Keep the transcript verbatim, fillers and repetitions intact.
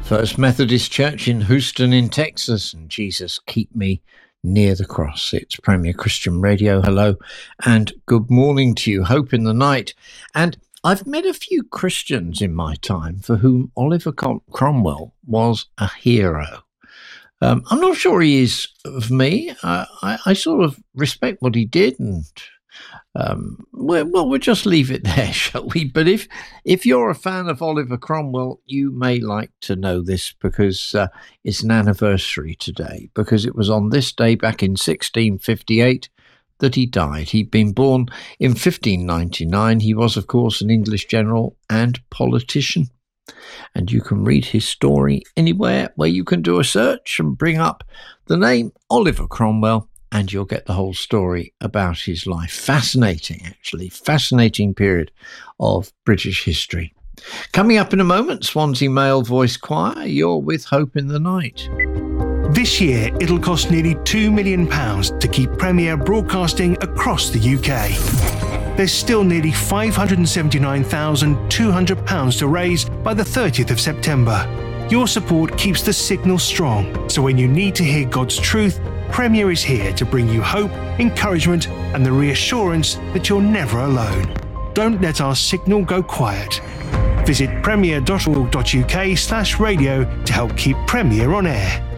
First Methodist Church in Houston in Texas, and Jesus Keep Me Near the Cross. It's Premier Christian Radio. Hello and good morning to you. Hope in the night. And I've met a few Christians in my time for whom Oliver Cromwell was a hero. Um, I'm not sure he is of me. I, I, I sort of respect what he did, and um, well, well, we'll just leave it there, shall we? But if if you're a fan of Oliver Cromwell, you may like to know this, because uh, it's an anniversary today, because it was on this day back in sixteen fifty-eight that he died. He'd been born in fifteen ninety-nine. He was, of course, an English general and politician. And you can read his story anywhere where you can do a search and bring up the name Oliver Cromwell, and you'll get the whole story about his life. Fascinating, actually. Fascinating period of British history. Coming up in a moment, Swansea Male Voice Choir. You're with Hope in the Night. This year, it'll cost nearly two million pounds to keep Premier broadcasting across the U K. There's still nearly five hundred seventy-nine thousand two hundred pounds to raise by the thirtieth of September. Your support keeps the signal strong, so when you need to hear God's truth, Premier is here to bring you hope, encouragement, and the reassurance that you're never alone. Don't let our signal go quiet. Visit premier dot org dot uk slash radio to help keep Premier on air.